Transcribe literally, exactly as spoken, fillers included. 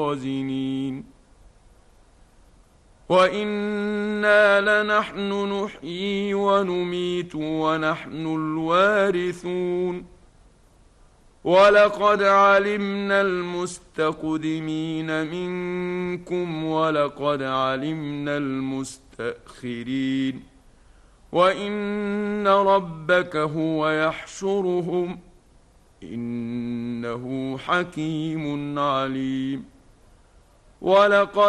الخازنين وإنا لنحن نحيي ونميت ونحن الوارثون ولقد علمنا المستقدمين منكم ولقد علمنا المستأخرين وإن ربك هو يحشرهم إنه حكيم عليم ولقد